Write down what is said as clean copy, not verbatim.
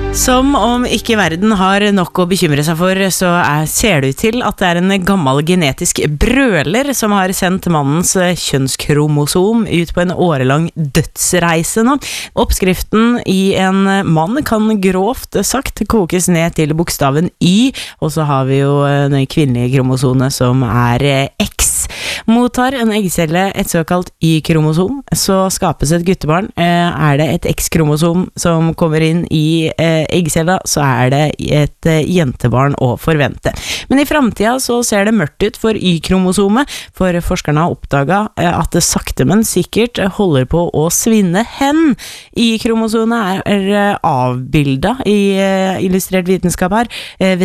Som om ikke verden har nok å bekymre seg for, så ser det ut til at det en gammel genetisk brøler som har sendt mannens kjønnskromosom ut på en årelang dødsreise nå. Oppskriften i en mann kan grovt sagt kokes ned til bokstaven Y, og så har vi jo den kvinnelige kromosone som X. Mottar en eggcelle et såkalt Y-kromosom, så skapes et guttebarn. Det et X-kromosom som kommer inn i eggcella, så det et jentebarn å forvente. Men i fremtiden så ser det mørkt ut for Y-kromosomet, for forskerne har oppdaget at det sakte, men sikkert holder på å svinne hen. Y-kromosomet avbildet i illustrert vitenskap her,